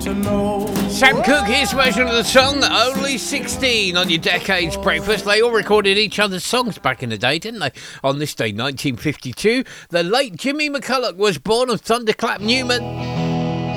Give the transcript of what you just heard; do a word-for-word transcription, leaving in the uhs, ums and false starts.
to know. Sam Cooke, his version of the song, Only sixteen, on your Decades Breakfast. They all recorded each other's songs back in the day, didn't they? On this day, nineteen fifty-two, the late Jimmy McCulloch was born of Thunderclap Newman.